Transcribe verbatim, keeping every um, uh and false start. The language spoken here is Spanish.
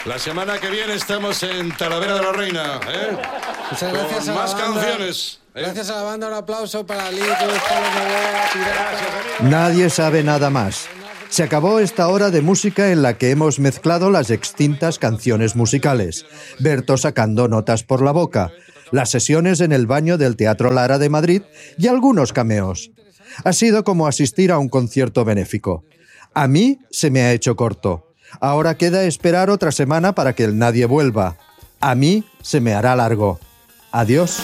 La semana que viene estamos en Talavera de la Reina, ¿eh? Muchas gracias Con a la más banda. canciones. ¿eh? Gracias a la banda, un aplauso para Litos, Pablo Novoa, Pirata. Nadie sabe nada más. Se acabó esta hora de música en la que hemos mezclado las extintas canciones musicales, Berto sacando notas por la boca, las sesiones en el baño del Teatro Lara de Madrid y algunos cameos. Ha sido como asistir a un concierto benéfico. A mí se me ha hecho corto. Ahora queda esperar otra semana para que el nadie vuelva. A mí se me hará largo. Adiós.